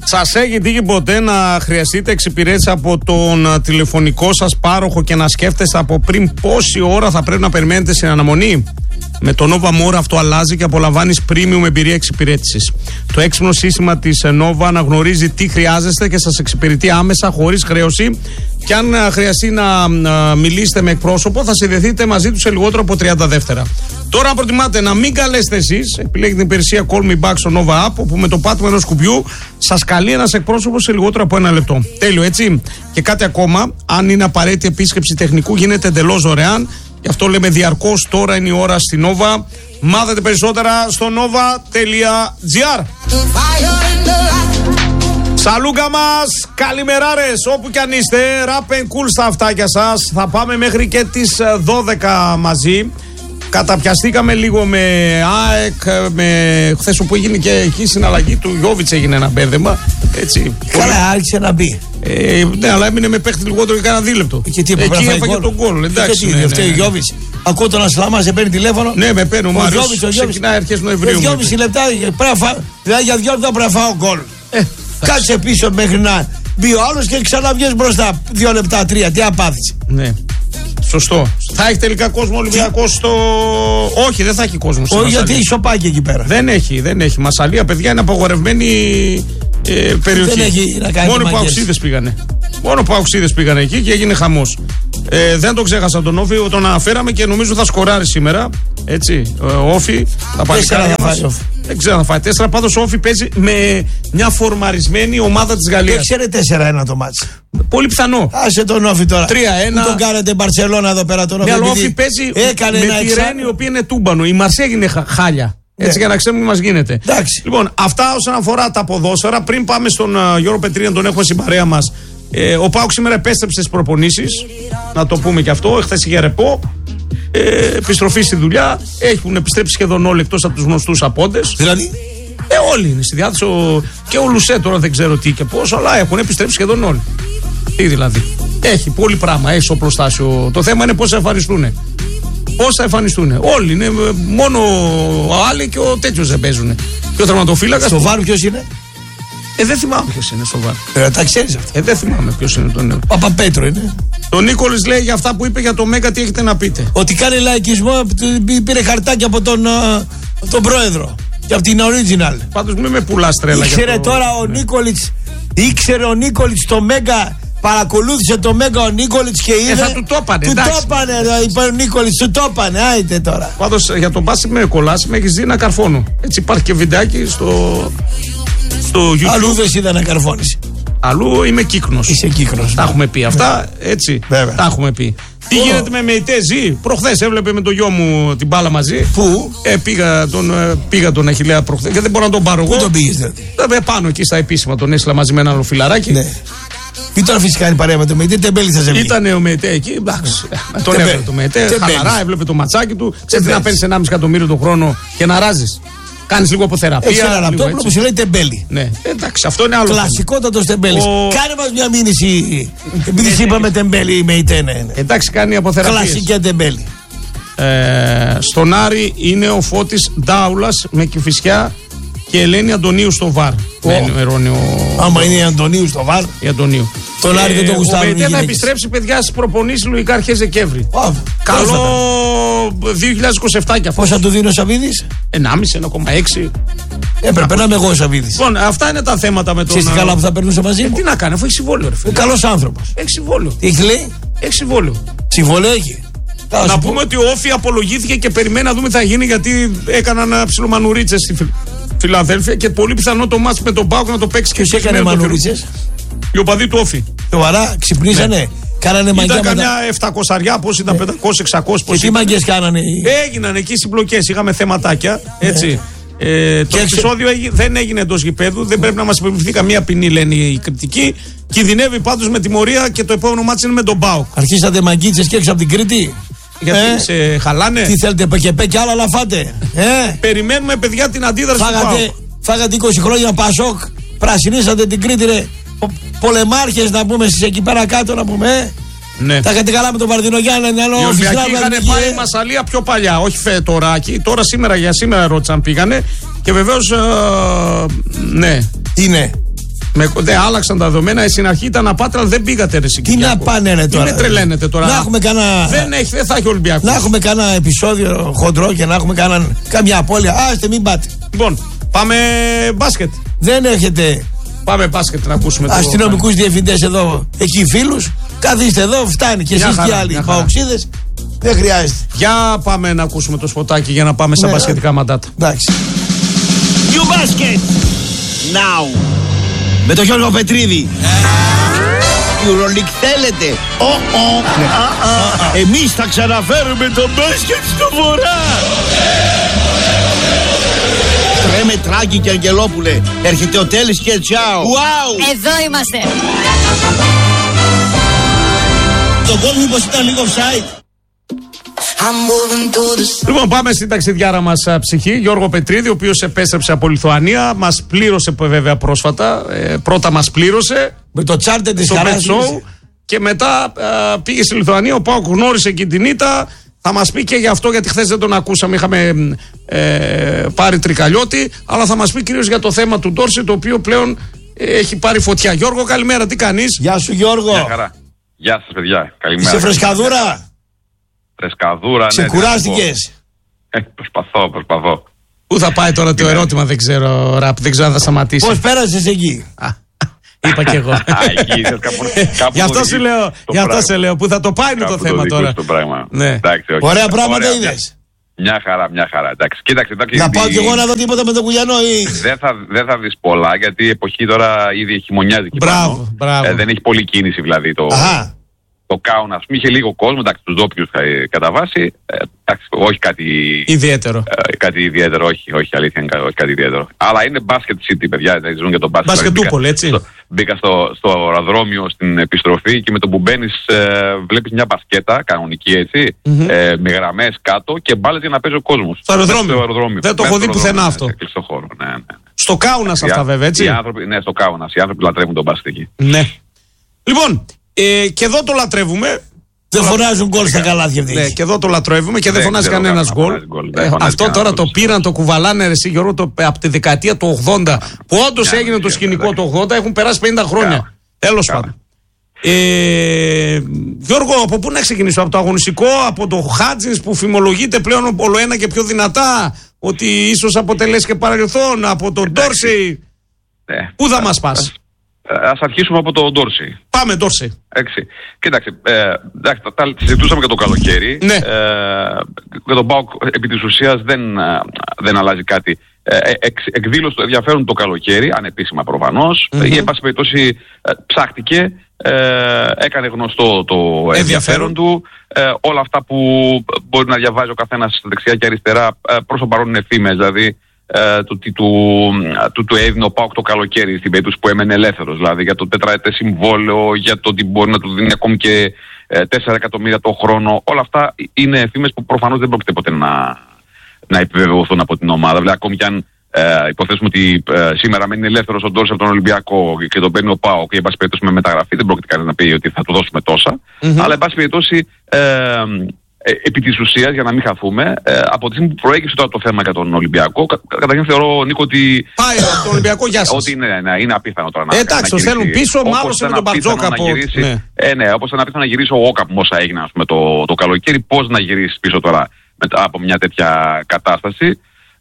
Σας έχει τύχει ποτέ να χρειαστείτε εξυπηρέτηση από τον τηλεφωνικό σας πάροχο και να σκέφτεστε από πριν πόση ώρα θα πρέπει να περιμένετε στην αναμονή? Με το Nova More αυτό αλλάζει και απολαμβάνεις premium εμπειρία εξυπηρέτησης. Το έξυπνο σύστημα της Nova αναγνωρίζει τι χρειάζεστε και σας εξυπηρετεί άμεσα, χωρίς χρέωση. Και αν χρειαστεί να μιλήσετε με εκπρόσωπο, θα συνδεθείτε μαζί του σε λιγότερο από 30 δεύτερα. Τώρα, αν προτιμάτε να μην καλέσετε εσείς, επιλέγετε την υπηρεσία Call Me Back στο Nova App, όπου με το πάτημα ενός κουμπιού σας καλεί ένας εκπρόσωπος σε λιγότερο από 1 λεπτό. Τέλειο, έτσι. Και κάτι ακόμα, αν είναι απαραίτητη επίσκεψη τεχνικού, γίνεται εντελώς δωρεάν. Γι' αυτό λέμε διαρκώς τώρα είναι η ώρα στη Nova. Μάθετε περισσότερα στο nova.gr. Σαλούγκα μας, καλημεράρες όπου κι αν είστε, rap and cool στα αυτάκια σας. Θα πάμε μέχρι και τις 12 μαζί. Καταπιαστήκαμε λίγο με ΑΕΚ, χθες όπου έγινε και εκεί συναλλαγή του Γιώβιτς έγινε ένα μπέρδεμα. Έτσι. Καλά, άρχισε να μπει. Ναι, αλλά έμεινε με παίχτη λιγότερο και κάνα δίλεπτο. Εκεί έφαγε τον γκολ. Εντάξει. Ο Γιώβιτς. Ακούω τον Ασλαμά, σε παίρνει τηλέφωνο. Ναι, με παίρνει ο Μάριος. Ξεκινάει αρχές Νοεμβρίου. 2,5 λεπτά, δηλαδή για 2 λεπτά πρέπει να φάω γκολ. Κάτσε πίσω μέχρι να μπει ο άλλος και ξαναβγες μπροστά 2 λεπτά, 3. Τι απάθηση. Ναι. Σωστό. Θα έχει τελικά κόσμο Ολυμπιακός στο. Όχι, δεν θα έχει κόσμο. Όχι, γιατί έχει σοπάκι εκεί πέρα. Δεν έχει. Μασσαλία, παιδιά, είναι απαγορευμένη περιοχή. Δεν έχει να κάνει. Μόνο που αοξίδες πήγανε εκεί και έγινε χαμός. Δεν το ξέχασα τον Όφη, τον αναφέραμε και νομίζω θα σκοράρει σήμερα. Έτσι. Όφη θα πάρει κάτι. Δεν ξέρω αν θα φάει 4. Πάντως ο Όφη παίζει με μια φορμαρισμένη ομάδα της Γαλλίας. Ξέρετε 4-1 το μάτς. Πολύ πιθανό. Άσε τον Όφη τώρα. 3-1. Που τον κάνετε Μπαρσελόνα εδώ πέρα τον Όφη. Ναι, αλλά ο Όφη παίζει με τη Ρένη, η οποία είναι τούμπανο. Η Μαρσέ έγινε χάλια. Έτσι για να ξέρουμε τι μας γίνεται. Εντάξει. Λοιπόν, αυτά όσον αφορά τα ποδόσφαιρα. Πριν πάμε στον Γιώργο Πετρίνη, τον έχουμε στην παρέα μας. Ο ΠΑΟΚ σήμερα επέστρεψε στις προπονήσεις. Να το πούμε και αυτό. Εχθές είχε ρεπό. Επιστροφή στη δουλειά. Έχουν επιστρέψει σχεδόν όλοι εκτός από τους γνωστούς απόντες. Δηλαδή. Όλοι είναι στη διάθεση. Και ο Λουσέ τώρα δεν ξέρω τι και πώς, αλλά έχουν επιστρέψει σχεδόν όλοι. Τι δηλαδή. Έχει πολύ πράγμα. Έχει στο προστάσιο. Το θέμα είναι πώς θα εμφανιστούν. Όλοι είναι. Μόνο ο Άλλη και ο τέτοιος δεν παίζουν. Και ο τερματοφύλακας. Στο βάρ ποιος είναι? Δεν θυμάμαι ποιος είναι στο βάρ. Τα ξέρεις αυτά. Δεν θυμάμαι ποιος είναι τον. Παπαπέτρο είναι. Ο Νίκολης λέει για αυτά που είπε για το Μέγκα, τι έχετε να πείτε? Ότι κάνει λαϊκισμό, πήρε χαρτάκι από τον πρόεδρο. Και από την original. Πάντως μην με πουλάς τρέλα. Ήξερε τώρα ο Νίκολιτς. Ήξερε ο Νίκολιτς το Μέγκα. Παρακολούθησε το Μέγκα ο Νίκολιτς και είδε. Θα του το έπανε. Του το έπανε, είπε ο Νίκολιτς, του το έπανε. Άιτε τώρα. Πάντως για τον Πάση με κολλάς, με έχεις δει να καρφώνω. Έτσι υπάρχει και βιντεάκι στο YouTube. Αλλού δεν είδα να καρφώνεις. Αλλού είμαι κύκνος. Είσαι κύκνος. Τα έχουμε πει αυτά, έτσι. Βέβαια. Τα έχουμε πει. Τι γίνεται με ΜΕΙΤΕ, ζει? Προχθές έβλεπε με το γιο μου την μπάλα μαζί. Πού? Πήγα τον Αχιλλέα προχθές. Γιατί δεν μπορώ να τον πάρω εγώ. Πού τον πήγες δηλαδή? Πάνω εκεί στα επίσημα τον έστειλα μαζί με ένα άλλο φιλαράκι. Ναι. Ή τώρα φυσικά είναι παρέα με το ΜΕΙΤΕ, τεμπέλη θα σε βγει. Ήτανε ο ΜΕΙΤΕ εκεί, εντάξει. Τον έβαλε το ΜΕΙΤΕ. Χαλαρά, έβλεπε το ματσάκι του. Ξέρετε να παίρνει 1,5 εκατομμύριο τον χρόνο και να ράζεις. Κάνεις λίγο από θεραπεία. Έχει ένα λαπτόπουλο που σε λέει τεμπέλη. Ναι, εντάξει, αυτό είναι άλλο. Κλασικότατος τεμπέλης. Κάνε μας μια μήνυση. Επειδή είπαμε τεμπέλη, με ητένε. Εντάξει, κάνει από θεραπεία. Κλασική τεμπέλη. Στον Άρη είναι ο Φώτης Ντάουλας με Κηφισιά και Ελένη Αντωνίου στο βαρ. Άμα είναι η Αντωνίου στο βαρ. Η Αντωνίου. Τον Άρη δεν το γουστάρουν. Ο ΜΕΙΤΕ θα επιστρέψει, παιδιά, στις προπονήσεις λογικά αρχές Δεκέμβρη. Καλό 2027 κι αυτό. Πόσα του δίνει ο Σαββίδης? 1,5, 1,6. Έπρεπε να είμαι εγώ ο Σαββίδης. Λοιπόν, αυτά είναι τα θέματα με τον. Ξέρεις τι καλά που θα περνούσε μαζί μου? Τι να κάνει, αφού έχει συμβόλαιο, ρε φίλε. Καλός άνθρωπος. Έχει συμβόλαιο. Τι έχει λέει? Έχει συμβόλαιο. Συμβόλαιο έχει. Να πούμε ότι ο Όφη απολογήθηκε και περιμένει να δούμε τι θα γίνει, γιατί έκαναν ψιλομανουρίτσες στη Φιλαδέλφια και πολύ πιθανό το μάτς με τον ΠΑΟΚ να το παίξει και ποιος έκανε μανουρίτσες? Οι οπαδοί του Όφη. Σοβαρά, ξυπνήσανε. Ναι. Κάνανε μαγκιά. Ήταν καμιά 700, πώς ήταν, 500-600. Και τι μαγκές κάνανε? Έγιναν εκεί συμπλοκές, είχαμε θεματάκια. Έτσι. Το επεισόδιο δεν έγινε εντός γηπέδου, δεν πρέπει να μας επιβληθεί καμία ποινή, λένε οι κριτικοί. Κινδυνεύει πάντως με τιμωρία και το επόμενο μάτς είναι με τον ΠΑΟΚ. Αρχίσατε μαγκίτσες και έξω από την Κρήτη. Γιατί σε χαλάνε? Τι θέλετε, και άλλα λαφάτε? Περιμένουμε, παιδιά, την αντίδραση του ΠΑΟΚ. Φάγατε 20 χρόνια Πασόκ, πρασινίσατε την Κρήτη, ρε. Πολεμάρχες να πούμε στις εκεί πέρα κάτω να πούμε. Ναι. Τα είχατε καλά με τον Παρδινογιάννη. Οι Ολυμπιακοί είχαν πάει Μασσαλία πιο παλιά, όχι φετοράκι. Τώρα σήμερα ρώτησαν πήγανε. Και βεβαίως ναι. Τι ναι? Άλλαξαν τα δεδομένα. Στην αρχή ήταν απάτρα, αλλά δεν πήγατε ρε Τι να πάνε ρε τώρα. Δεν τρελαίνετε τώρα. Να έχουμε κανένα. Δεν θα έχει Ολυμπιακός. Να έχουμε κανένα επεισόδιο χοντρό και να έχουμε καμιά απώλεια. Άστε, μην πάτε. Λοιπόν, πάμε μπάσκετ. Δεν έχετε. Πάμε μπάσκετ να ακούσουμε. Αστυνομικούς διευθυντές εδώ, εκεί φίλους. Καθίστε εδώ, φτάνει. Και εσείς και άλλοι παοξίδες. Δεν χρειάζεται. Για πάμε να ακούσουμε το σποτάκι για να πάμε στα μπασκετικά μαντάτα. Εντάξει. New Basket Now με τον Γιώργο Πετρίδη. EuroLeague θέλετε? Εμείς θα ξαναφέρουμε το μπάσκετ στο βορρά. Τρέμε Τράκη και Αγγελόπουλε. Έρχεται ο Τέλης και τσάου. Wow. Εδώ είμαστε. Το γκολ μήπως ήταν λίγο offside? Λοιπόν, πάμε στην ταξιδιάρα μας ψυχή. Γιώργο Πετρίδη, ο οποίος επέστρεψε από Λιθουανία. Μας πλήρωσε βέβαια πρόσφατα. Πρώτα μας πλήρωσε με το τσάρτερ της χαράς και μετά πήγε στη Λιθουανία. Ο ΠΑΟΚ γνώρισε εκεί την ήττα. Θα μας πει και γι' αυτό, γιατί χθες δεν τον ακούσαμε. Είχαμε πάρει τρικαλιώτη. Αλλά θα μας πει κυρίως για το θέμα του Ντόρση, το οποίο πλέον έχει πάρει φωτιά. Γιώργο, καλημέρα, τι κάνεις? Γεια σου, Γιώργο. Γεια χαρά. Γεια σας, παιδιά. Καλημέρα. Είσαι φρεσκαδούρα? Φρεσκαδούρα, ξεκουράστηκες? Προσπαθώ. Πού θα πάει τώρα το ερώτημα, δεν ξέρω, Ραπ, δεν ξέρω αν θα σταματήσει. Πώς πέρασες εκεί? Είπα και εγώ. Γι' αυτό σου λέω, σε λέω, πού θα το πάει με το θέμα τώρα. Ωραία πράγματα είδες? Μια χαρά. Εντάξει, κοίταξε. Να πάω κι εγώ να δω τίποτα με τον Κουλιανό ή? Δεν θα δεις πολλά, γιατί η εποχή τώρα ήδη χειμωνιάζει εκεί πάνω. Δεν έχει πολλή κίνηση δηλαδή το Κάουνας. Είχε λίγο κόσμο, εντάξει, τους ντόπιους κατά βάση. Όχι κάτι ιδιαίτερο. Κάτι ιδιαίτερο, όχι αλήθεια, όχι κάτι ιδιαίτερο. Αλλά είναι μπάσκετ city, παιδιά. Ζουν για τον μπάσκετ. Μπασκετούπολη, έτσι. Μπήκα στο αεροδρόμιο στην επιστροφή και με το που μπαίνεις βλέπεις μια μπασκέτα κανονική, έτσι. Με γραμμές κάτω και μπάλες για να παίζει ο κόσμος. Στο αεροδρόμιο. Δεν το έχω δει πουθενά αυτό. Κλειστό χώρο, ναι. Στο Κάουνας αυτά, βέβαια, έτσι. Ναι, στο Κάουνας. Οι άνθρωποι λατρεύουν τον μπάσκετ εκεί. Ναι. Λοιπόν. Και εδώ το λατρεύουμε. Δεν φωνάζουν γκολ στα καλάθια αυτή. Ναι, και εδώ το λατρεύουμε και δεν φωνάζει κανένας γκολ. Αυτό τώρα το πήραν, το κουβαλάνε εσύ Γιώργο από τη δεκαετία του 80. Που όντως έγινε το σκηνικό του 80, έχουν περάσει 50 χρόνια. Τέλος πάντων. Γιώργο, από πού να ξεκινήσω? Από το αγωνιστικό, από το Χάτζινς που φημολογείται πλέον όλο ένα και πιο δυνατά ότι ίσως αποτελέσει και παρελθόν, από τον Ντόρση. Πού θα μας πας? Ας αρχίσουμε από τον Ντόρση. Πάμε, Ντόρση. Κοίταξε, τα συζητούσαμε και το καλοκαίρι. Ναι. Για τον ΠΑΟΚ επί της ουσίας δεν αλλάζει κάτι. Εκδήλωσε το ενδιαφέρον το καλοκαίρι, ανεπίσημα προφανώς. Ή εν πάση περιπτώσει ψάχτηκε, έκανε γνωστό το ενδιαφέρον του. Όλα αυτά που μπορεί να διαβάζει ο καθένας δεξιά και αριστερά προς το παρόν είναι φήμες, δηλαδή. Του έδινε ο ΠΑΟΚ το καλοκαίρι στην περίπτωση που έμενε ελεύθερος, δηλαδή για το τετραετές συμβόλαιο, για το ότι μπορεί να του δίνει ακόμη και 4 εκατομμύρια το χρόνο. Όλα αυτά είναι φήμες που προφανώς δεν πρόκειται ποτέ να επιβεβαιωθούν από την ομάδα. Δηλαδή, ακόμη και αν υποθέσουμε ότι σήμερα μένει ελεύθερος ο Ντόρση από τον Ολυμπιακό και τον παίρνει ο ΠΑΟΚ και εν πάση περιπτώσει με μεταγραφή, δεν πρόκειται κανένα να πει ότι θα του δώσουμε τόσα. Αλλά εν πάση περιπτώσει. Επί της ουσίας, για να μην χαθούμε, από τη στιγμή που προέκυψε τώρα το θέμα για τον Ολυμπιακό, καταρχήν θεωρώ, Νίκο, ότι. Πάει από τον Ολυμπιακό, γεια σας. Ότι είναι απίθανο τώρα να. Εντάξει, το στέλνουν πίσω, μάλλον με τον Μπαρτζόκα από. Ναι, όπως ήταν απίθανο να γυρίσει ο Όκαπ με όσα έγιναν το καλοκαίρι, πώς να γυρίσει πίσω τώρα μετά από μια τέτοια κατάσταση.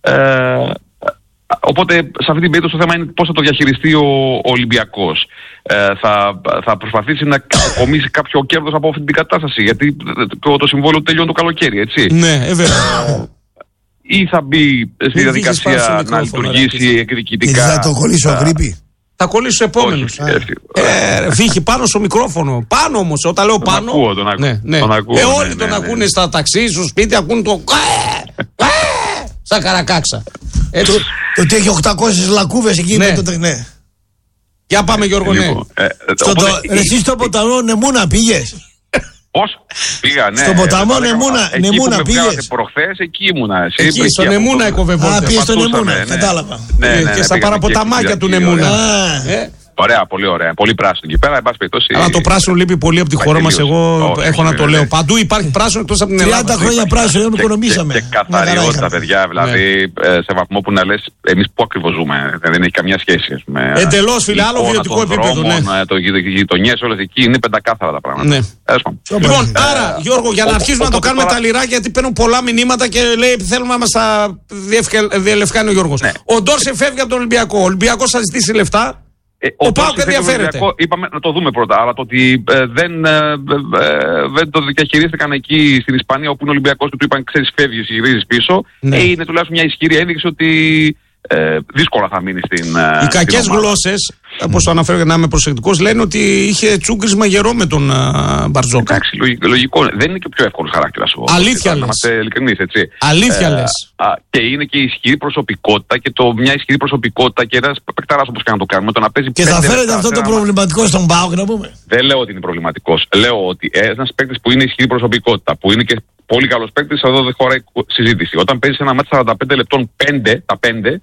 Οπότε σε αυτή την περίπτωση το θέμα είναι πώς θα το διαχειριστεί ο Ολυμπιακός. Θα προσπαθήσει να κομίσει κάποιο κέρδος από αυτή την κατάσταση, γιατί το συμβόλαιο τελειώνει το καλοκαίρι, έτσι. Ναι, βέβαια. Ή θα μπει στη διαδικασία να λειτουργήσει εκδικητικά. Θα το κολλήσω αγρίπη. Θα κολλήσω στους επόμενους. Βύχει πάνω στο μικρόφωνο. Πάνω όμως, όταν λέω πάνω. Τον ακούω. Όλοι τον ακούνε στα ταξί, στο σπίτι, ακούν το. Σαν καρακάξα. Το ότι έχει 800 λακκούβες εκεί. Ναι. Για πάμε, Γιώργο, ναι. Εσύ στο ποταμό Νεμούνα πήγες? Πώς? Πήγα, ναι. Στον ποταμό Νεμούνα πήγες? Προχθές εκεί ήμουνα. Εκεί στο Νεμούνα εκοβεβόταν. Πήγες στο Νεμούνα, κατάλαβα. Και στα παραποταμάκια του Νεμούνα. Ωραία, πολύ ωραία. Πολύ πράσινο εκεί πέρα. Αλλά το πράσινο λείπει πολύ από τη χώρα μας. Εγώ έχω να το λέω. Παντού υπάρχει πράσινο εκτός από την Ελλάδα. 30 χρόνια πράσινο, δεν οικονομήσαμε. Και καθαριότητα, παιδιά. Δηλαδή, σε βαθμό που να λες, εμείς πού ακριβώς ζούμε. Δεν έχει καμιά σχέση. Εντελώς, φίλε, άλλο βιωτικό επίπεδο. Το γειτονιές, όλες εκεί είναι πεντακάθαρα τα πράγματα. Λοιπόν, άρα, Γιώργο, για να αρχίσουμε να το κάνουμε τα λιρά, γιατί παίρνουν πολλά μηνύματα και λέει θέλουμε να μας τα διελευκάνει ο Γιώργος. Ο Ντόρσε φεύγει από τον Ολυμπιακό. Ο Ολυμπιακός θα ζητήσει λεφτά. Ο ΠΑΟΚ ενδιαφέρεται. Είπαμε να το δούμε πρώτα, αλλά το ότι δεν το διαχειρίστηκαν εκεί στην Ισπανία όπου είναι ο Ολυμπιακός και του είπαν ξέρεις φεύγεις, γυρίζεις πίσω, είναι τουλάχιστον μια ισχυρή ένδειξη ότι δύσκολα θα μείνει στην. Οι κακές γλώσσες, όπως το αναφέρω για να είμαι προσεκτικός, λένε ότι είχε τσούγκρισμα γερό με τον Μπαρτζόκα. Εντάξει, λογικό. Δεν είναι και ο πιο εύκολος χαρακτήρας. Αλήθεια λες. Να είμαστε ειλικρινείς, έτσι. Αλήθεια λες. Και είναι και η ισχυρή προσωπικότητα και μια ισχυρή προσωπικότητα και ένας παικταράς όπως και να το κάνουμε. Το να παίζει και θα φέρετε αυτό το προβληματικό στον ΠΑΟΚ, να πούμε. Δεν λέω ότι είναι προβληματικός. Λέω ότι ένας παίκτης που είναι ισχυρή προσωπικότητα, που είναι και πολύ καλός παίκτης, εδώ δεν χωράει συζήτηση. Όταν παίζει ένα μάτι 45 λεπτών, τα 5.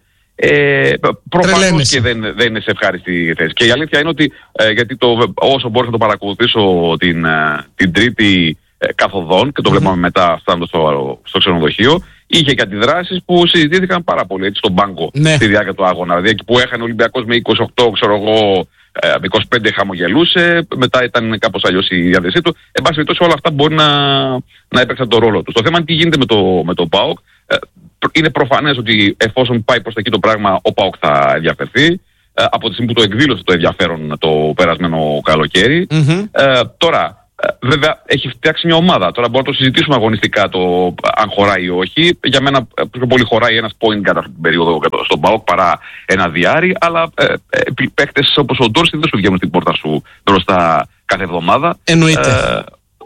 Προφανώς και δεν είναι σε ευχάριστη θέση. Και η αλήθεια είναι ότι γιατί όσο μπορούσα να το παρακολουθήσω την Τρίτη καθοδόν και το βλέπαμε μετά φτάνοντας στο ξενοδοχείο, είχε και αντιδράσεις που συζητήθηκαν πάρα πολύ έτσι, στον πάγκο στη διάρκεια του αγώνα. Δηλαδή εκεί που έχανε ο Ολυμπιακός με 28, ξέρω εγώ, 25 χαμογελούσε, μετά ήταν κάπως αλλιώς η διάθεσή του. Εν πάση περιπτώσει όλα αυτά μπορεί να έπαιξαν τον ρόλο του. Το θέμα είναι τι γίνεται με το ΠΑΟΚ. Είναι προφανές ότι εφόσον πάει προς τα εκεί το πράγμα, ο ΠΑΟΚ θα ενδιαφερθεί. Από τη στιγμή που το εκδήλωσε το ενδιαφέρον το περασμένο καλοκαίρι. Τώρα, βέβαια, έχει φτιάξει μια ομάδα. Τώρα μπορούμε να το συζητήσουμε αγωνιστικά αν χωράει ή όχι. Για μένα πιο πολύ χωράει ένας point κατά αυτή την περίοδο στον ΠΑΟΚ παρά ένα διάρρη. Αλλά παίκτες όπως ο Ντόρση δεν σου βγαίνουν στην πόρτα σου μπροστά κάθε εβδομάδα. Εννοείται.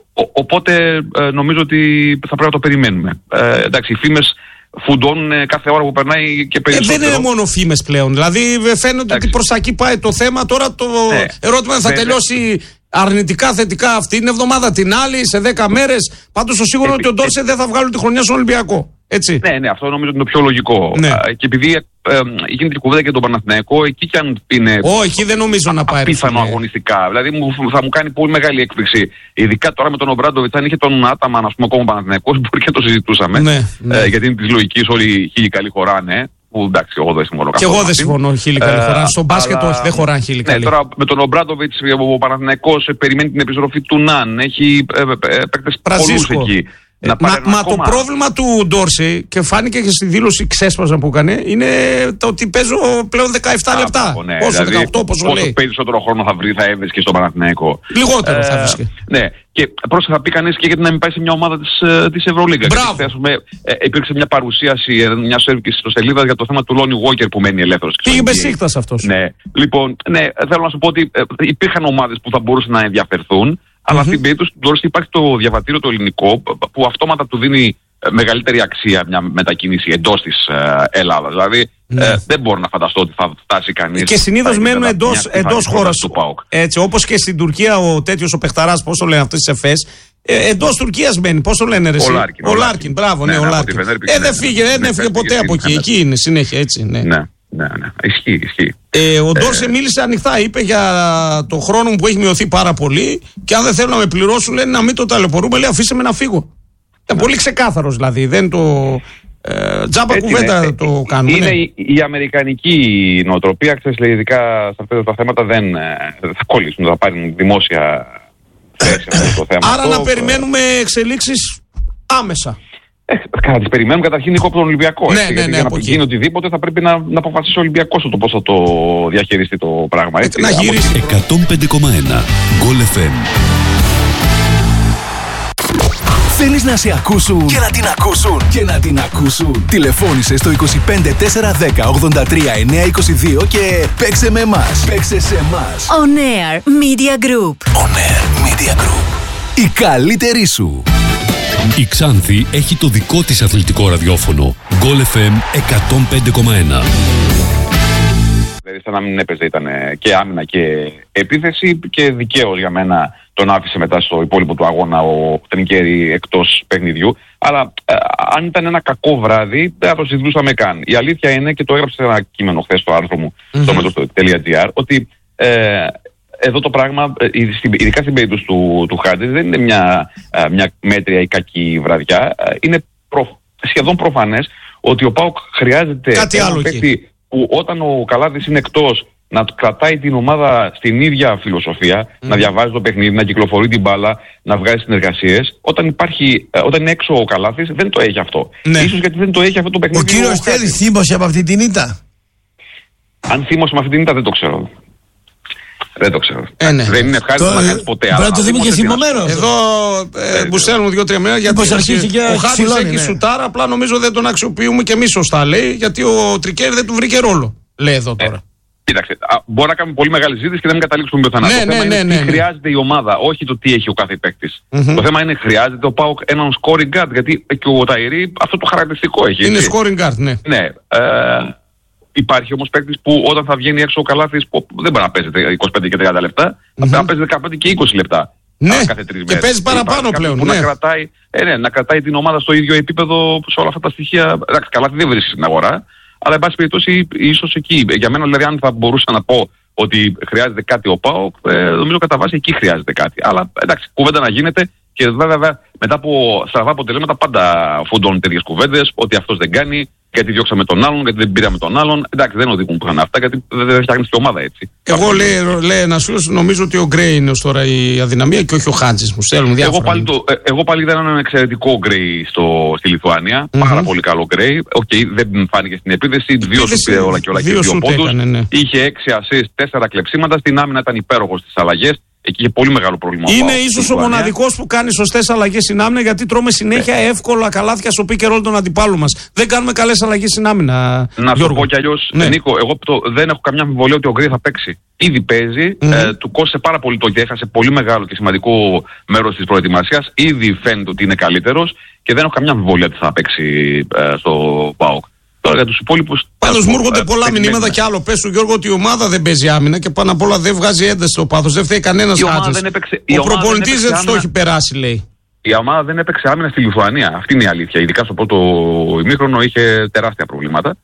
Οπότε νομίζω ότι θα πρέπει να το περιμένουμε. Εντάξει, οι φήμες φουντώνουν κάθε ώρα που περνάει και περισσότερο. Δεν είναι μόνο φήμες πλέον. Δηλαδή φαίνεται ότι προς τα εκεί πάει το θέμα. Τώρα το ερώτημα θα τελειώσει αρνητικά, θετικά αυτή την εβδομάδα, την άλλη, σε 10 μέρες. Πάντως το σίγουρο είναι ότι ο Ντόρσε δεν θα βγάλει τη χρονιά στον Ολυμπιακό. Έτσι. Ναι, αυτό νομίζω ότι είναι το πιο λογικό. Και επειδή γίνεται η κουβέντα και τον Παναθηναϊκό, εκεί κι αν είναι. Εκεί δεν νομίζω να πάει. Απίθανο αγωνιστικά. Δηλαδή θα μου κάνει πολύ μεγάλη έκπληξη. Ειδικά τώρα με τον Ομπράντοβιτς, αν είχε τον Άταμαν, ακόμα ο Παναθηναϊκός, μπορεί και το συζητούσαμε. Γιατί είναι τη λογική, όλοι χίλιοι καλοί χωράνε. Που εντάξει, εγώ δεν συμφωνώ. Και εγώ δεν συμφωνώ χίλιοι καλοί χωράνε. Στο μπάσκετ όχι, δεν χωράνε χίλιοι καλοί. Τώρα με τον Ομπράντοβιτς, ο Παναθηναϊκός περιμένει την επιστροφή του Ναν. Έχει παίκτες πολλούς εκεί. Μα το πρόβλημα του Ντόρση, και φάνηκε και στη δήλωση ξέσπασμα που έκανε, είναι το ότι παίζω πλέον 17 λεπτά. Πόσο, δηλαδή, 18, πόσο λέει. Όσο περισσότερο χρόνο θα έβρισκε στον Παναθηναϊκό. Λιγότερο θα έβρισκε. Ναι. Και πρόσεχα θα πει κανείς και γιατί να μην πάει σε μια ομάδα της Ευρωλίγκα. Υπήρξε μια παρουσίαση μια σερβικής ιστοσελίδας για το θέμα του Λόνι Γουόκερ που μένει ελεύθερος. Πήγε Μπεσίκτας αυτός. Ναι. Λοιπόν, θέλω να σου πω ότι υπήρχαν ομάδες που θα μπορούσαν να ενδιαφερθούν. Αλλά στην περίπτωση του Ντόρση υπάρχει το διαβατήριο το ελληνικό που αυτόματα του δίνει μεγαλύτερη αξία μια μετακίνηση εντός της Ελλάδας. Δηλαδή δεν μπορώ να φανταστώ ότι θα φτάσει κανείς. Και συνήθως μένουν εντός χώρας του ΠΑΟΚ. Έτσι, όπως και στην Τουρκία ο τέτοιος ο παιχταράς, πώς το λένε αυτές τις ΕΦΕΣ, εντός Τουρκίας μένει. Πώς το λένε ρε εσύ? Ο Λάρκιν, μπράβο, ναι, ο Λάρκιν. Δεν έφυγε ποτέ από εκεί. Εκεί είναι συνέχεια, έτσι. Ναι. Ισχύει. Ο Ντόρσε μίλησε ανοιχτά, είπε για το χρόνο που έχει μειωθεί πάρα πολύ και αν δεν θέλουν να με πληρώσουν λένε να μην το ταλαιπωρούμε, λέει αφήστε με να φύγω. Πολύ ξεκάθαρος δηλαδή, δεν το τζάμπα κουβέντα το κάνουν. Είναι η αμερικανική νοοτροπία, ξέρεις, λέει, ειδικά σε αυτά τα θέματα δεν θα κολλήσουν, θα πάρουν δημόσια θέση αυτό το θέμα. Άρα να περιμένουμε εξελίξεις άμεσα. Κατά τις περιμένουμε καταρχήν η κόπη τον Ολυμπιακό. Για να γίνει οτιδήποτε θα πρέπει να αποφασίσει ο Ολυμπιακός το πώς θα το διαχειριστεί το πράγμα. Να γυρίσει. 105,1 Goal FM. Θέλεις να σε ακούσουν και να την ακούσουν και να την ακούσουν? Τηλεφώνησε στο 25410 83 922 και παίξε με εμάς. Παίξε σε εμάς. On Air Media Group. On Air Media Group. Η καλύτερη σου. Η Ξάνθη έχει το δικό της αθλητικό ραδιόφωνο. Goal FM 105,1. Δηλαδή σαν να μην έπαιζε, ήταν και άμυνα και επίθεση και δικαίως για μένα τον άφησε μετά στο υπόλοιπο του αγώνα ο Τρινκέρι εκτός παιχνιδιού. Αλλά αν ήταν ένα κακό βράδυ δεν θα το συζητούσαμε καν. Η αλήθεια είναι, και το έγραψα σε ένα κείμενο χθες στο άρθρο μου στο metro.gr, ότι Εδώ το πράγμα, ειδικά στην περίπτωση του Χάντζης, δεν είναι μια μέτρια ή κακή βραδιά. Είναι σχεδόν προφανές ότι ο ΠΑΟΚ χρειάζεται ένα παίκτη που όταν ο Καλάθης είναι εκτός να κρατάει την ομάδα στην ίδια φιλοσοφία, να διαβάζει το παιχνίδι, να κυκλοφορεί την μπάλα, να βγάζει συνεργασίες. Όταν είναι έξω ο Καλάθης δεν το έχει αυτό. Ίσως γιατί δεν το έχει αυτό το παιχνίδι. Ο κύριος Τέλης θύμωσε από αυτή την ήττα. Αν θύμωσε με αυτή την ήττα δεν το ξέρω. Δεν το ξέρω. Δεν είναι ευχάριστο να κάνει ποτέ. Πρέπει να το δούμε και θυμωμένο. Εδώ μου στέλνουν 2-3 μέρα γιατί ο Χάντζης έχει σουτάρα. Απλά νομίζω δεν τον αξιοποιούμε και εμείς σωστά, λέει, γιατί ο Τρικέρι δεν του βρήκε ρόλο. Λέει εδώ τώρα. Κοίταξε, μπορεί να κάνουμε πολύ μεγάλη συζήτηση και να μην καταλήξουμε πουθενά. Το θέμα είναι τι χρειάζεται η ομάδα, όχι το τι έχει ο κάθε παίκτης. Το θέμα είναι χρειάζεται ο ΠΑΟΚ έναν scoring guard, γιατί και ο Ταϊρή αυτό το χαρακτηριστικό έχει. Είναι scoring guard, ναι. Υπάρχει όμως παίκτης που όταν θα βγαίνει έξω ο Καλάθης δεν μπορεί να παίζει 25 και 30 λεπτά, θα πρέπει να παίζει 15 και 20 λεπτά. Ναι, κάθε 3 μέρες. Και παίζει παραπάνω πλέον. Που να κρατάει την ομάδα στο ίδιο επίπεδο σε όλα αυτά τα στοιχεία. Εντάξει, Καλάθη δεν βρίσκει στην αγορά. Αλλά, εν πάση περιπτώσει, ίσως εκεί. Για μένα, δηλαδή, αν θα μπορούσα να πω ότι χρειάζεται κάτι ο ΠΑΟΚ, νομίζω κατά βάση εκεί χρειάζεται κάτι. Αλλά εντάξει, κουβέντα να γίνεται και βέβαια μετά από στραβά αποτελέσματα πάντα φουντώνουν τέτοιες κουβέντες. Ότι αυτός δεν κάνει, γιατί διώξαμε τον άλλον, γιατί δεν πήραμε τον άλλον. Εντάξει, δεν οδηγούν πουθενά αυτά, γιατί δεν φτιάχνει και ομάδα έτσι. Εγώ λέει ένας φίλος, νομίζω ότι ο Γκρέι είναι ως τώρα η αδυναμία και όχι ο Χάντζης. Μου στέλνουν διάφορα. Εγώ πάλι είδα έναν εξαιρετικό Γκρέι στη Λιθουανία. Πάρα πολύ καλό Γκρέι. Δεν φάνηκε στην επίδεση. 2 σου πήρε όλα και όλα και 2 πόντους. Είχε 6 assist, 4 κλεψίματα. Στην άμυνα ήταν υπέροχος στις αλλαγές. Εκεί είχε πολύ μεγάλο πρόβλημα. Είναι ίσως ο μοναδικός που κάνει σωστές αλλαγές στην άμυνα, γιατί τρώμε συνέχεια εύκολα καλάθια στο pick and roll των αντιπάλων μας. Δεν κάνουμε καλές αλλαγές στην άμυνα. Να σου πω κι αλλιώς, Νίκο, εγώ δεν έχω καμιά αμφιβολία ότι ο Γκρέι θα παίξει. Ήδη παίζει, του κόστησε πάρα πολύ το ότι έχασε πολύ μεγάλο και σημαντικό μέρος της προετοιμασίας. Ήδη φαίνεται ότι είναι καλύτερος και δεν έχω καμιά αμφιβολία ότι θα παίξει στο ΠΑΟΚ. Τώρα για τους υπόλοιπους. Πάντως μου έρχονται πολλά μηνύματα κι άλλο. Πες σου, Γιώργο, ότι η ομάδα δεν παίζει άμυνα και πάνω απ' όλα δεν βγάζει ένταση στο πάθος. Δεν φταίει κανένας Χάντζης. Ο προπονητής δεν τους το έχει περάσει, λέει. Η ομάδα δεν έπαιξε άμυνα στη Λιθουανία. Αυτή είναι η αλήθεια. Ειδικά στο πρώτο ημίχρονο είχε τεράστια προβλήματα.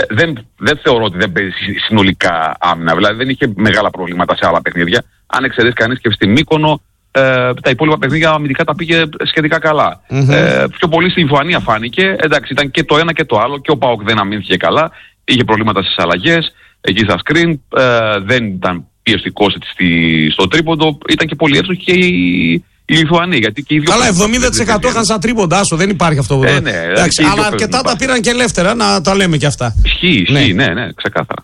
Δεν θεωρώ ότι δεν παίζει συνολικά άμυνα. Δηλαδή δεν είχε μεγάλα προβλήματα σε άλλα παιχνίδια. Αν εξαιρέσει κανείς και στη Μύκονο, τα υπόλοιπα παιχνίδια αμυντικά τα πήγε σχετικά καλά. Πιο πολύ στη Λιθουανία φάνηκε. Εντάξει, ήταν και το ένα και το άλλο. Και ο ΠΑΟΚ δεν αμήνθηκε καλά. Είχε προβλήματα στις αλλαγές. Εκεί στα screen. Δεν ήταν πιεστικός στο τρίποντο. Ήταν και πολύ εύστοχη και η Λιθουανία. Γιατί και οι δύο. Καλά, 70% είχαν σαν τρίποντα. Άσο, δεν υπάρχει αυτό. Εντάξει, αλλά αρκετά τα πήραν και ελεύθερα, να τα λέμε κι αυτά. Ισχύει, ναι, ξεκάθαρα.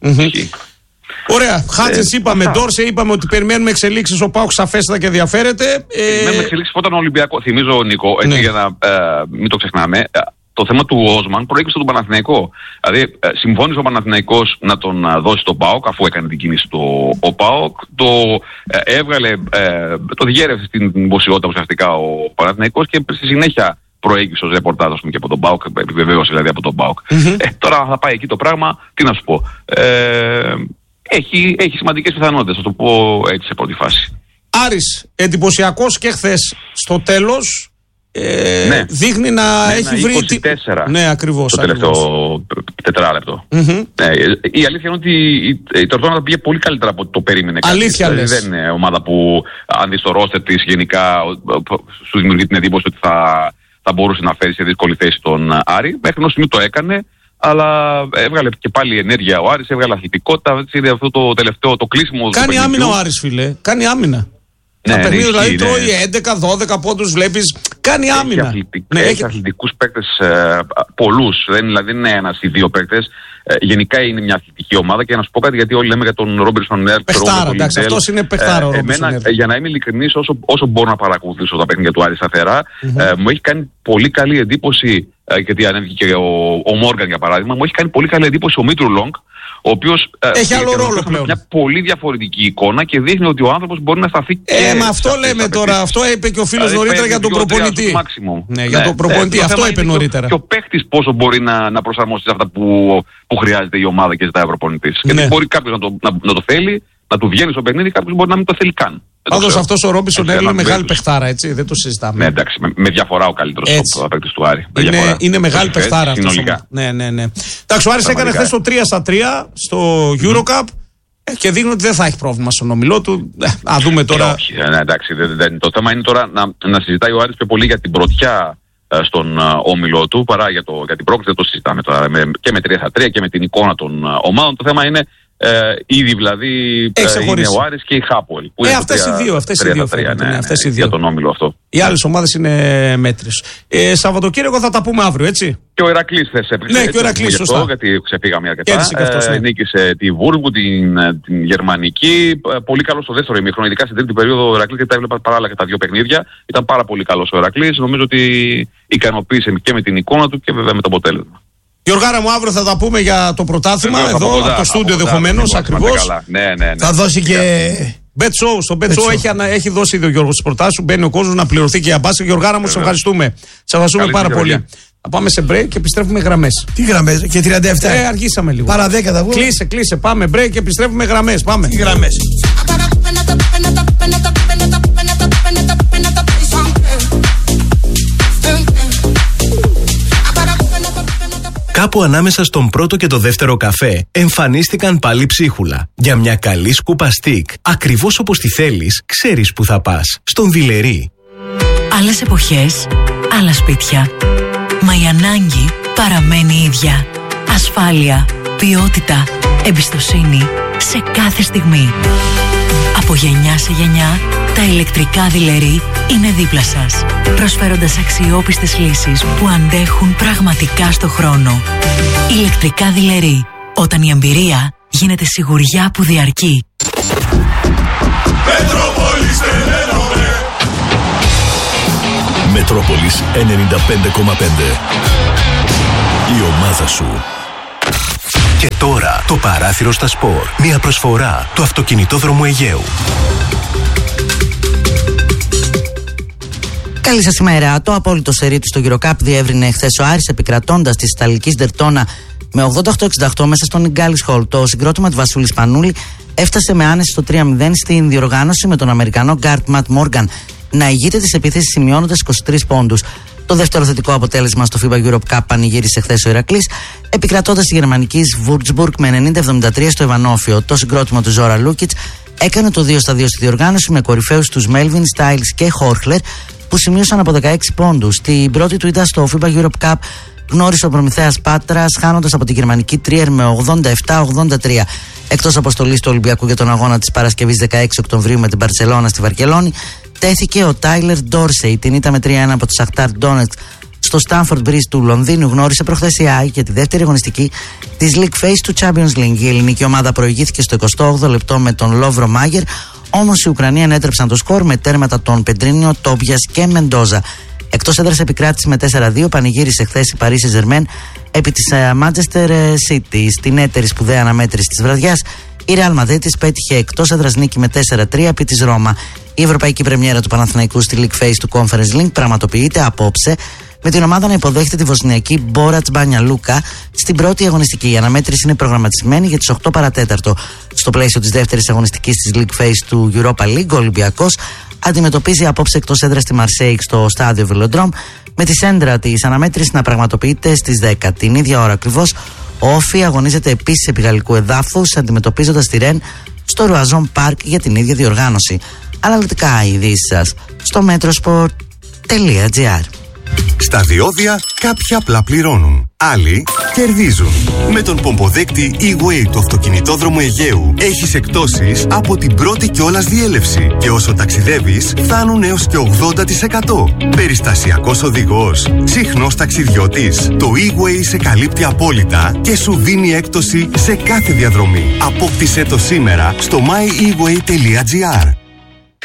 Ωραία. Χάντζης είπαμε, Ντόρσε είπαμε ότι περιμένουμε εξελίξεις. Ο ΠΑΟΚ σαφέστατα και ενδιαφέρεται. Περιμένουμε εξελίξεις όταν ο Ολυμπιακό. Θυμίζω, Νίκο, έτσι για να μην το ξεχνάμε. Το θέμα του Όσμαν προέκυψε τον Παναθηναϊκό. Δηλαδή, συμφώνησε ο Παναθηναϊκός να τον δώσει τον ΠΑΟΚ, αφού έκανε την κίνηση ο ΠΑΟΚ. Το διέρευσε στην δημοσιότητα ουσιαστικά ο Παναθηναϊκός και στη συνέχεια προέκυψε ως ρεπορτάζ και από τον ΠΑΟΚ, επιβεβαίωσε δηλαδή από τον ΠΑΟΚ. Τώρα θα πάει εκεί το πράγμα, τι να σου πω. Έχει σημαντικές πιθανότητες, θα το πω έτσι σε πρώτη φάση. Άρης, εντυπωσιακός και χθες στο τέλος. Δείχνει να έχει βρει. 24. Ναι, ακριβώς. Το τελευταίο τετράλεπτο. Η αλήθεια είναι ότι η Τορτόνα πήγε πολύ καλύτερα από το περίμενε. Αλήθεια λες. Δεν είναι ομάδα που, αν δεις το ρόστερ της, γενικά σου δημιουργεί την εντύπωση ότι θα μπορούσε να φέρει σε δύσκολη θέση τον Άρη. Μέχρι ενός σημείου το έκανε. Αλλά έβγαλε και πάλι ενέργεια ο Άρης, έβγαλε αθλητικότητα. Είδε αυτό το τελευταίο, το κλείσιμο. Κάνει άμυνα ο Άρης, φίλε. Κάνει άμυνα. Ναι, τα παιχνίδια δηλαδή τρώει 11-12 πόντους, βλέπεις. Κάνει άμυνα. Έχει αθλητικούς παίκτες πολλούς. Δηλαδή είναι ένας ή δύο παίκτες. Γενικά είναι μια αθλητική ομάδα και να σου πω κάτι, γιατί όλοι λέμε για τον Ρόμπερσον Νέρ. Παιχτάρα, εντάξει, αυτός είναι παιχτάρα ο Ρόμπερσον Νέρ. Για να είμαι ειλικρινής, όσο μπορώ να παρακολουθήσω τα παιχνίδια του Άρη σταθερά, μου έχει κάνει πολύ καλή εντύπωση, γιατί ανέβηκε και ο Μόργαν για παράδειγμα, μου έχει κάνει πολύ καλή εντύπωση ο Μίτρου Λόγκ, ο οποίος έχει άλλο ρόλο πλέον. Μια πολύ διαφορετική εικόνα και δείχνει ότι ο άνθρωπος μπορεί να σταθεί και. Μα αυτό λέμε τώρα. Αυτό είπε και ο φίλος νωρίτερα για τον προπονητή. Ναι, για τον προπονητή. Αυτό είπε νωρίτερα. Και ο παίχτης πόσο μπορεί να προσαρμοστεί σε αυτά που χρειάζεται η ομάδα και ζητάει ο προπονητής. Γιατί μπορεί κάποιος να το θέλει, να του βγαίνει στο παιχνίδι, κάποιος μπορεί να μην το θέλει καν. Πάντως αυτός ο Ρόμπερσον Νέρ είναι μεγάλη παιχτάρα, έτσι, δεν το συζητάμε. Ναι, εντάξει, με διαφορά ο καλύτερος παίκτης του Άρη. Είναι μεγάλη παιχτάρα αυτός. Ναι. Εντάξει, ο Άρης έκανε χθες το 3-3 στο Eurocup. Και δείχνει ότι δεν θα έχει πρόβλημα στον όμιλό του. Α δούμε τώρα. Όχι, εντάξει. Το θέμα είναι τώρα να συζητάει ο Άρης πιο πολύ για την πρωτιά στον όμιλό του παρά για την πρόκληση. Δεν το συζητάμε τώρα και με 3-3 και με την εικόνα των ομάδων. Το θέμα είναι ήδη δηλαδή είναι ο Άρης και η Χάπολ. Αυτές οι δύο. Για τον όμιλο αυτό. Οι άλλες ομάδες είναι μέτρες. Σαββατοκύριακο θα τα πούμε αύριο, έτσι. Και ο Ηρακλής θες έπαιξε. Ναι, και ο Ηρακλής, σωστά. Γιατί ξεφύγαμε αρκετά. Νίκησε τη Βούρμπου, την γερμανική. Πολύ καλό στο δεύτερο ημίχρονο, ειδικά στην τρίτη περίοδο ο Ηρακλής, γιατί τα έβλεπα παράλληλα και τα δύο παιχνίδια. Ήταν πάρα πολύ καλό ο Ηρακλής. Νομίζω ότι ικανοποίησε και με την εικόνα του και βέβαια με το αποτέλεσμα. Γιωργάρα μου, αύριο θα τα πούμε για το πρωτάθλημα εδώ, από το στούντιο ενδεχομένως ακριβώς. Ναι. Θα δώσει και. Στο Bet Show έχει δώσει ήδη ο Γιώργος τις προτάσεις σου. Μπαίνει ο κόσμος να πληρωθεί και για μπάσκετ. Γιωργάρα μου, σε ευχαριστούμε. Σε ευχαριστούμε πάρα πολύ. Θα πάμε σε break και επιστρέφουμε γραμμές. Τι γραμμές, και 37. Αργήσαμε λίγο. Παρά 10 θα βγούμε. Κλείσε. Πάμε break και επιστρέφουμε γραμμές. Πάμε. Τι γραμμές. Κάπου ανάμεσα στον πρώτο και το δεύτερο καφέ εμφανίστηκαν πάλι ψίχουλα. Για μια καλή σκούπα στικ, ακριβώς όπως τη θέλεις, ξέρεις που θα πας. Στον Δειλερή. Άλλες εποχές, άλλα σπίτια. Μα η ανάγκη παραμένει ίδια. Ασφάλεια, ποιότητα, εμπιστοσύνη σε κάθε στιγμή. Από γενιά σε γενιά, τα ηλεκτρικά Δειλερή είναι δίπλα σας, προσφέροντας αξιόπιστες λύσεις που αντέχουν πραγματικά στο χρόνο. Ηλεκτρικά Δειλερή, όταν η εμπειρία γίνεται σιγουριά που διαρκεί. Μετρόπολης 95,5. Η ομάδα σου. Και τώρα το παράθυρο στα σπορ. Μια προσφορά του αυτοκινητόδρομου Αιγαίου. Καλή σας ημέρα. Το απόλυτο σερί του στο EuroCup διεύρυνε χθες ο Άρης, επικρατώντας της Ιταλικής Ντερτόνα με 88-68 μέσα στον Γκάλις Χολ. Το συγκρότημα του Βασούλη Σπανούλη έφτασε με άνεση στο 3-0 στην διοργάνωση, με τον Αμερικανό Γκάρτ Ματ Μόργαν να ηγείται της επίθεσης σημειώνοντας 23 πόντους. Το δεύτερο θετικό αποτέλεσμα στο FIBA Europe Cup πανηγύρισε χθες ο Ηρακλής, επικρατώντας τη γερμανική Würzburg με 90-73 στο Ευανόφιο. Το συγκρότημα του Ζόρα Λούκιτς έκανε το 2-2 στη διοργάνωση, με κορυφαίους τους Melvin, Styles και Χόρχλερ, που σημείωσαν από 16 πόντους. Την πρώτη του ήττα στο FIBA Europe Cup γνώρισε ο προμηθέας Πάτρας, χάνοντας από τη γερμανική Trier με 87-83. Εκτός αποστολής του Ολυμπιακού για τον αγώνα της Παρασκευής 16 Οκτωβρίου με την Μπαρσελόνα στη Βαρκελόνη, τέθηκε ο Τάιλερ Ντόρσεϊ. Την ήττα με 3-1 από το Σαχτάρ Ντόνετσκ στο Stanford Bridge του Λονδίνου γνώρισε προχθές η ΑΕΚ για τη δεύτερη αγωνιστική της League Phase του Champions League. Η ελληνική ομάδα προηγήθηκε στο 28ο λεπτό με τον Λόβρο Μάγερ, όμως οι Ουκρανοί ανέτρεψαν το σκορ με τέρματα των Πεντρίνιο, Τόμπιας και Μεντόζα. Εκτός έδρας επικράτηση με 4-2, πανηγύρισε χθες η Παρί Σεν-Ζερμέν επί της Manchester City. Στην έτερη σπουδαία αναμέτρηση της βραδιάς, η Real Madrid της πέτυχε εκτός έδρας νίκη με 4-3 επί της Ρώμα. Η ευρωπαϊκή πρεμιέρα του Παναθηναϊκού στη League Phase του Conference League πραγματοποιείται απόψε, με την ομάδα να υποδέχεται τη βοσνιακή Μπόρατς Μπάνια Λούκα στην πρώτη αγωνιστική. Η αναμέτρηση είναι προγραμματισμένη για τις 8 παρατέταρτο. Στο πλαίσιο της δεύτερης αγωνιστικής της League Phase του Europa League, ο Ολυμπιακός αντιμετωπίζει απόψε εκτός έδρας τη Μαρσέικ στο στάδιο Βελοντρόμ, με τη σέντρα της αναμέτρησης να πραγματοποιείται στις 10. Την ίδια ώρα ακριβώς, ο Όφι αγωνίζεται επίσης επί γαλλικού εδάφους, αντιμετωπίζοντας τη Ρεν στο Ρουαζόν Πάρκ για την ίδια διοργάνωση. Αναλυτικά οι ειδήσεις σας στο metrosport.gr. Στα διόδια κάποιοι απλά πληρώνουν, άλλοι κερδίζουν. Με τον πομποδέκτη E-Way του αυτοκινητόδρομου Αιγαίου έχεις εκπτώσεις από την πρώτη κιόλας διέλευση και όσο ταξιδεύεις φτάνουν έως και 80%. Περιστασιακός οδηγός, συχνός ταξιδιώτης. Το E-Way σε καλύπτει απόλυτα και σου δίνει έκπτωση σε κάθε διαδρομή. Απόκτησέ το σήμερα στο myeWay.gr.